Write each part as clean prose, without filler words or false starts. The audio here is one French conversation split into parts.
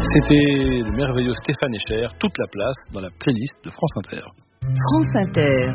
C'était le merveilleux Stéphane Echer, toute la place dans la playlist de France Inter. France Inter.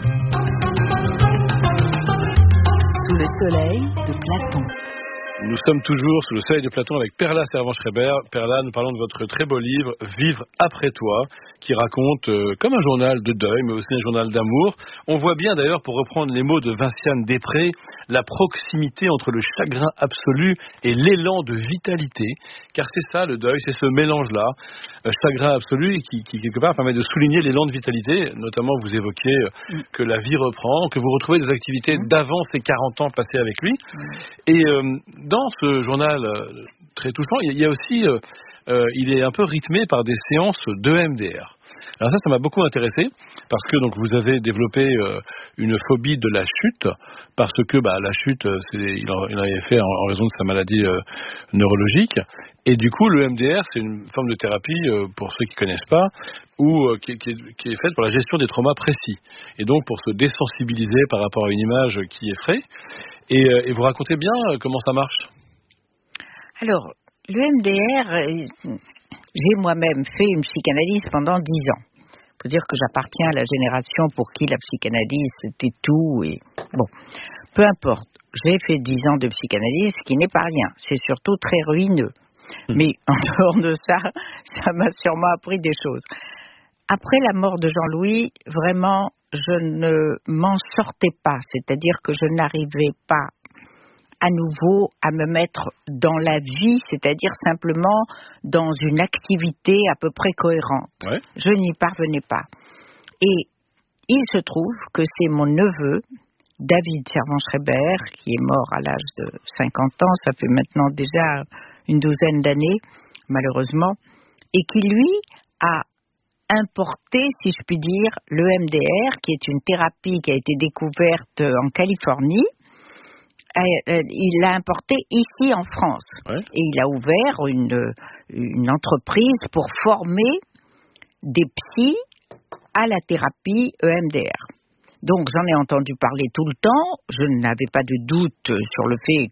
Sous le soleil de Platon. Nous sommes toujours sous le soleil de Platon avec Perla Servan-Schreiber. Perla, nous parlons de votre très beau livre « Vivre après toi » qui raconte comme un journal de deuil, mais aussi un journal d'amour. On voit bien d'ailleurs, pour reprendre les mots de Vinciane Després, la proximité entre le chagrin absolu et l'élan de vitalité. Car c'est ça le deuil, c'est ce mélange-là, chagrin absolu, qui quelque part permet de souligner l'élan de vitalité. Notamment, vous évoquez que la vie reprend, que vous retrouvez des activités d'avant ces 40 ans passés avec lui. Et dans ce journal très touchant, il y a aussi, il est un peu rythmé par des séances d'EMDR. Alors ça m'a beaucoup intéressé, parce que donc vous avez développé une phobie de la chute, parce que la chute, il en avait fait en raison de sa maladie neurologique, et du coup le MDR c'est une forme de thérapie, pour ceux qui connaissent pas, qui est faite pour la gestion des traumas précis, et donc pour se désensibiliser par rapport à une image qui effraie, et vous racontez bien comment ça marche. Alors, le MDR, j'ai moi-même fait une psychanalyse pendant 10 ans. Il faut dire que j'appartiens à la génération pour qui la psychanalyse c'était tout. Et bon, peu importe. J'ai fait 10 ans de psychanalyse, ce qui n'est pas rien. C'est surtout très ruineux. Mais en dehors de ça, ça m'a sûrement appris des choses. Après la mort de Jean-Louis, vraiment, je ne m'en sortais pas. C'est-à-dire que je n'arrivais pas à nouveau à me mettre dans la vie, c'est-à-dire simplement dans une activité à peu près cohérente. Ouais. Je n'y parvenais pas. Et il se trouve que c'est mon neveu, David Servan-Schreiber, qui est mort à l'âge de 50 ans, ça fait maintenant déjà une douzaine d'années, malheureusement, et qui, lui, a importé, si je puis dire, le MDR, qui est une thérapie qui a été découverte en Californie. Il l'a importé ici en France. Ouais. Et il a ouvert une entreprise pour former des psys à la thérapie EMDR. Donc j'en ai entendu parler tout le temps. Je n'avais pas de doute sur le fait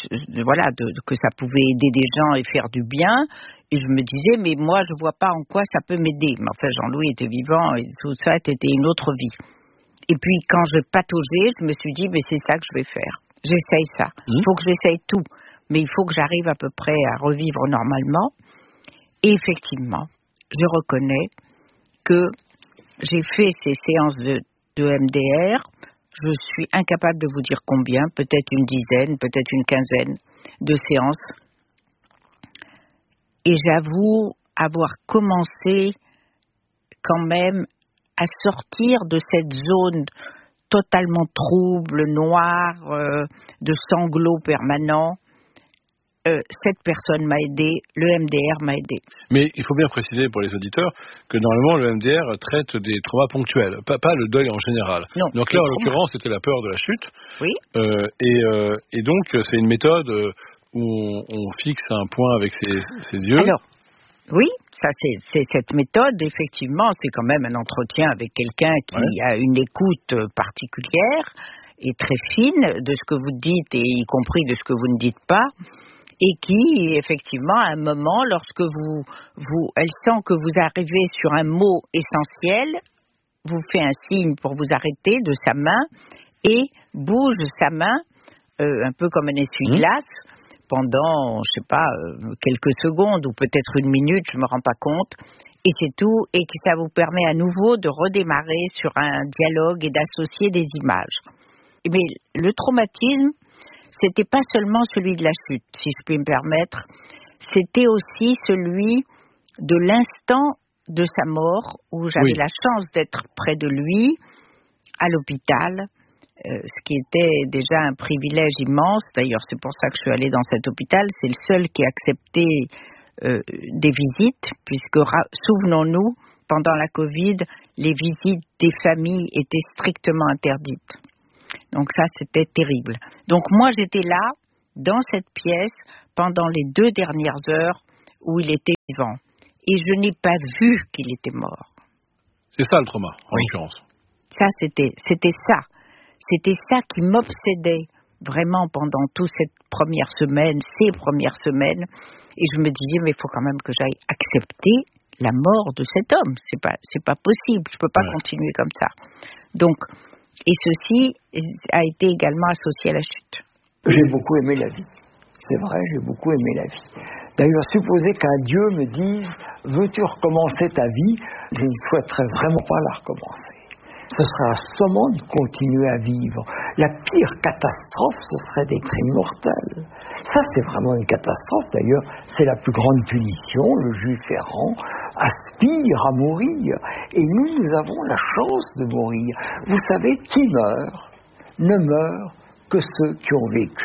que ça pouvait aider des gens et faire du bien. Et je me disais, mais moi je vois pas en quoi ça peut m'aider. Mais enfin, Jean-Louis était vivant et tout ça était une autre vie. Et puis quand je pataugeais, je me suis dit, mais c'est ça que je vais faire. J'essaye ça. Il faut que j'essaye tout. Mais il faut que j'arrive à peu près à revivre normalement. Et effectivement, je reconnais que j'ai fait ces séances de MDR. Je suis incapable de vous dire combien, peut-être une dizaine, peut-être une quinzaine de séances. Et j'avoue avoir commencé quand même à sortir de cette zone totalement trouble, noir, de sanglots permanents. Cette personne m'a aidé, le MDR m'a aidé. Mais il faut bien préciser pour les auditeurs que normalement le MDR traite des traumas ponctuels, pas le deuil en général. Non, donc là, en l'occurrence, c'était la peur de la chute. Oui. Et donc, c'est une méthode où on fixe un point avec ses yeux. Alors, oui, ça c'est cette méthode, effectivement, c'est quand même un entretien avec quelqu'un qui a une écoute particulière et très fine de ce que vous dites, et y compris de ce que vous ne dites pas, et qui, effectivement, à un moment, lorsque elle sent que vous arrivez sur un mot essentiel, vous fait un signe pour vous arrêter de sa main et bouge sa main, un peu comme un essuie-glace, pendant, je sais pas, quelques secondes ou peut-être une minute, je me rends pas compte, et c'est tout, et que ça vous permet à nouveau de redémarrer sur un dialogue et d'associer des images. Mais le traumatisme, c'était pas seulement celui de la chute, si je puis me permettre, c'était aussi celui de l'instant de sa mort, où j'avais la chance d'être près de lui, à l'hôpital, ce qui était déjà un privilège immense. D'ailleurs, c'est pour ça que je suis allée dans cet hôpital. C'est le seul qui a accepté des visites, puisque, souvenons-nous, pendant la Covid, les visites des familles étaient strictement interdites. Donc ça, c'était terrible. Donc moi, j'étais là, dans cette pièce, pendant les 2 dernières heures où il était vivant. Et je n'ai pas vu qu'il était mort. C'est ça le trauma, en l'occurrence. Ça, c'était ça. C'était ça qui m'obsédait vraiment pendant toute ces premières semaines, et je me disais, mais il faut quand même que j'aille accepter la mort de cet homme. C'est pas possible, je peux pas continuer comme ça. Donc, et ceci a été également associé à la chute. J'ai beaucoup aimé la vie. C'est vrai, j'ai beaucoup aimé la vie. D'ailleurs, supposer qu'un Dieu me dise « Veux-tu recommencer ta vie ?» Je ne souhaiterais vraiment pas la recommencer. Ce serait assommant de continuer à vivre. La pire catastrophe, ce serait d'être immortel. Ça, c'est vraiment une catastrophe. D'ailleurs, c'est la plus grande punition. Le juif errant aspire à mourir. Et nous avons la chance de mourir. Vous savez, qui meurt ne meurt que ceux qui ont vécu.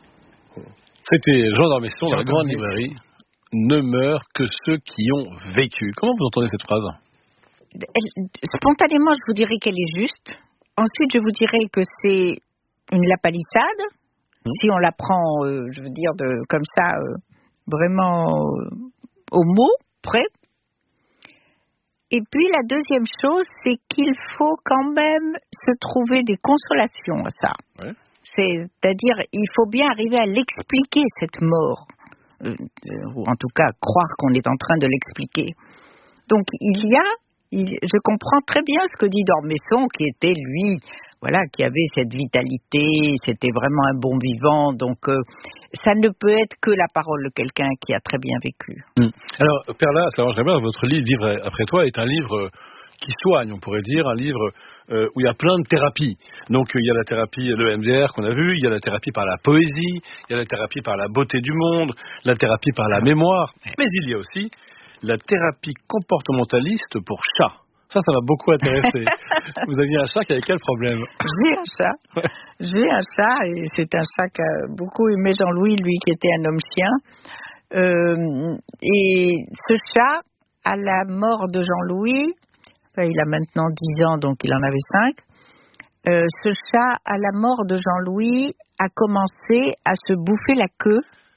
C'était Jean d'Ormesson dans la grande librairie. Ne meurent que ceux qui ont vécu. Comment vous entendez cette phrase ? Spontanément, je vous dirais qu'elle est juste. Ensuite, je vous dirais que c'est une lapalissade. Si on la prend, je veux dire, comme ça, vraiment au mot près. Et puis, la deuxième chose, c'est qu'il faut quand même se trouver des consolations à ça. Ouais. C'est-à-dire, il faut bien arriver à l'expliquer, cette mort. Ou en tout cas, croire qu'on est en train de l'expliquer. Donc, je comprends très bien ce que dit d'Ormesson, qui était, lui, qui avait cette vitalité, c'était vraiment un bon vivant. Donc, ça ne peut être que la parole de quelqu'un qui a très bien vécu. Alors, Perla, votre livre, Vivre après toi, est un livre qui soigne, on pourrait dire, un livre où il y a plein de thérapies. Donc, il y a la thérapie, le MDR qu'on a vu, il y a la thérapie par la poésie, il y a la thérapie par la beauté du monde, la thérapie par la mémoire, mais il y a aussi la thérapie comportementaliste pour chat. Ça m'a beaucoup intéressé. Vous aviez un chat qui avait quel problème ? J'ai un chat. J'ai un chat, et c'est un chat qu'a beaucoup aimé Jean-Louis, lui qui était un homme-chien. Et ce chat, à la mort de Jean-Louis, il a maintenant 10 ans, donc il en avait 5. Ce chat, à la mort de Jean-Louis, a commencé à se bouffer la queue.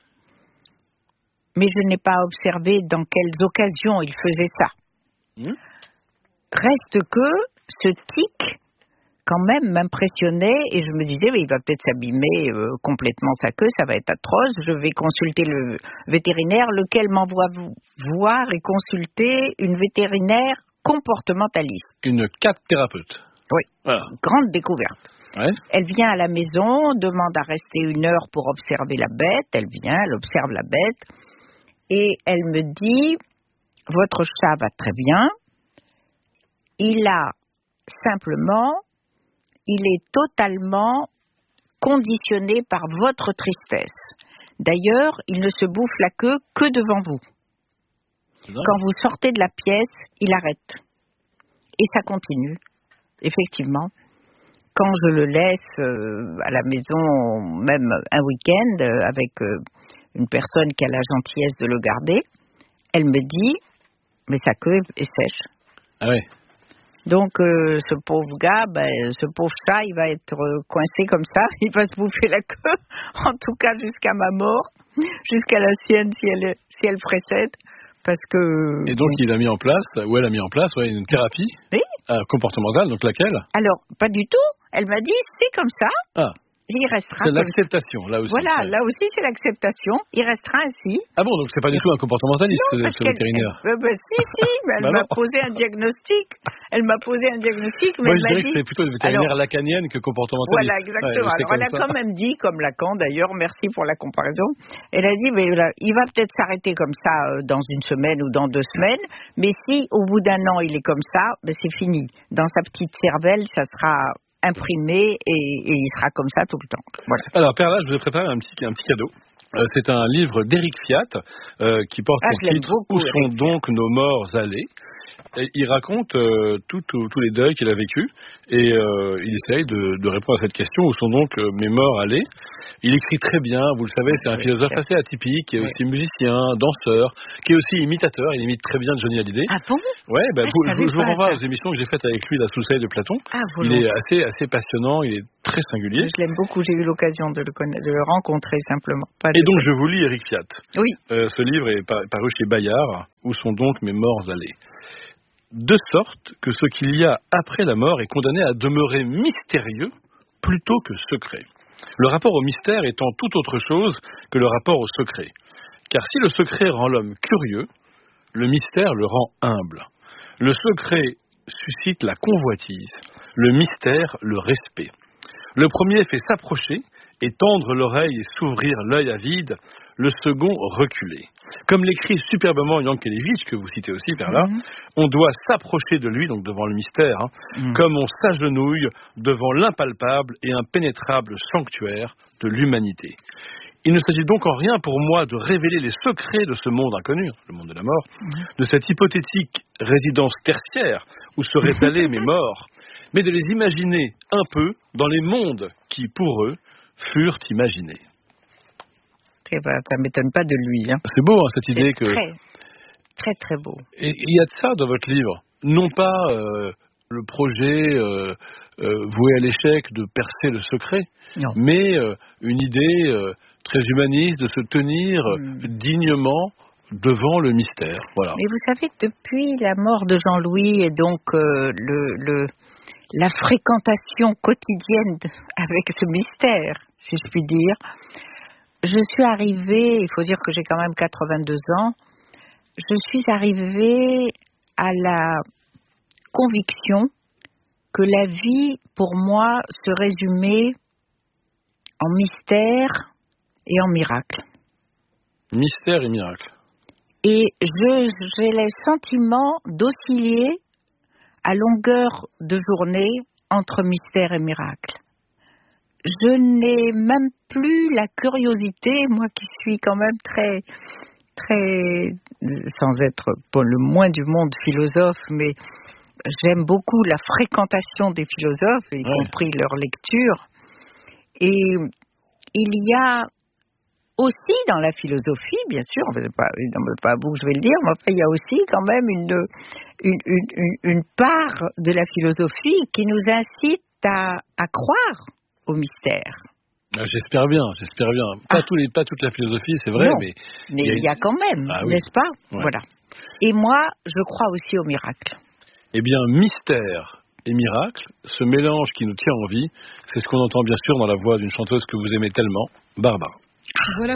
Mais je n'ai pas observé dans quelles occasions il faisait ça. Reste que ce tic, quand même, m'impressionnait et je me disais, mais il va peut-être s'abîmer complètement sa queue, ça va être atroce. Je vais consulter le vétérinaire, lequel m'envoie voir et consulter une vétérinaire comportementaliste. Une cat-thérapeute. Oui, voilà. Grande découverte. Ouais. Elle vient à la maison, demande à rester 1 heure pour observer la bête. Elle vient, elle observe la bête et elle me dit, votre chat va très bien. Il est totalement conditionné par votre tristesse. D'ailleurs, il ne se bouffe la queue que devant vous. Quand vous sortez de la pièce, il arrête. Et ça continue, effectivement. Quand je le laisse à la maison, même un week-end, avec une personne qui a la gentillesse de le garder, elle me dit, mais sa queue est sèche. Ah ouais. Donc, ce pauvre gars, ce pauvre chat, il va être coincé comme ça. Il va se bouffer la queue, en tout cas jusqu'à ma mort, jusqu'à la sienne si elle précède. Parce que... Et donc, il a mis en place, ou elle a mis en place, une thérapie comportementale, donc laquelle ? Alors, pas du tout. Elle m'a dit, c'est comme ça. Ah. Il restera. C'est l'acceptation, là aussi. Voilà, là aussi c'est l'acceptation. Il restera ainsi. Ah bon, donc c'est pas du tout un comportementaliste, ce vétérinaire. Si, mais elle m'a posé un diagnostic. Mais moi, elle je dirais que c'est plutôt une vétérinaire lacanienne que comportementaliste. Voilà, exactement. Alors elle a quand même dit, comme Lacan d'ailleurs, merci pour la comparaison. Elle a dit, mais il va peut-être s'arrêter comme ça dans 1 semaine ou dans 2 semaines, mais si au bout d'1 an il est comme ça, c'est fini. Dans sa petite cervelle, ça sera imprimé et il sera comme ça tout le temps. Voilà. Alors, Perla, je vous ai préparé un petit cadeau. C'est un livre d'Éric Fiat qui porte pour titre « Où sont donc nos morts allés ?» Et il raconte tous les deuils qu'il a vécus et il essaye de répondre à cette question, où sont donc mes morts allés. Il écrit très bien, vous le savez, c'est un philosophe assez atypique, qui est aussi musicien, danseur, qui est aussi imitateur, il imite très bien Johnny Hallyday. Ah bon? Ouais, je vous renvoie aux émissions que j'ai faites avec lui, là, sous le soleil de Platon. Il est assez passionnant, il est très singulier. Je l'aime beaucoup, j'ai eu l'occasion de le rencontrer simplement. Et donc je vous lis Éric Fiat. Oui. Ce livre est paru chez Bayard, Où sont donc mes morts allés? De sorte que ce qu'il y a après la mort est condamné à demeurer mystérieux plutôt que secret. Le rapport au mystère étant tout autre chose que le rapport au secret. Car si le secret rend l'homme curieux, le mystère le rend humble. Le secret suscite la convoitise, le mystère le respect. Le premier fait s'approcher et tendre l'oreille et s'ouvrir l'œil avide, le second reculer. Comme l'écrit superbement Yankelevitch, que vous citez aussi vers là, on doit s'approcher de lui, donc devant le mystère, comme on s'agenouille devant l'impalpable et impénétrable sanctuaire de l'humanité. Il ne s'agit donc en rien pour moi de révéler les secrets de ce monde inconnu, le monde de la mort, de cette hypothétique résidence tertiaire où seraient allés mes morts, mais de les imaginer un peu dans les mondes qui, pour eux, furent imaginés. Ça ne m'étonne pas de lui. Hein. C'est beau, hein, cette idée que... Très, très, très beau. Et il y a de ça dans votre livre. Non pas le projet voué à l'échec de percer le secret, mais une idée très humaniste de se tenir dignement devant le mystère. Voilà. Et vous savez que depuis la mort de Jean-Louis et donc la fréquentation quotidienne avec ce mystère, si je puis dire, je suis arrivée, il faut dire que j'ai quand même 82 ans, je suis arrivée à la conviction que la vie, pour moi, se résumait en mystère et en miracle. Mystère et miracle. Et j'ai le sentiment d'osciller à longueur de journée entre mystère et miracle. Je n'ai même plus la curiosité, moi qui suis quand même très, très, sans être pour le moins du monde philosophe, mais j'aime beaucoup la fréquentation des philosophes, y compris leur lecture. Et il y a aussi dans la philosophie, bien sûr, c'est pas à vous que je vais le dire, mais enfin, il y a aussi quand même une part de la philosophie qui nous incite à croire au mystère. J'espère bien. Pas toute la philosophie, c'est vrai, non, mais il y a quand même, n'est-ce pas ? Ouais. Voilà. Et moi, je crois aussi au miracle. Eh bien, mystère et miracle, ce mélange qui nous tient en vie, c'est ce qu'on entend bien sûr dans la voix d'une chanteuse que vous aimez tellement, Barbara. Voilà.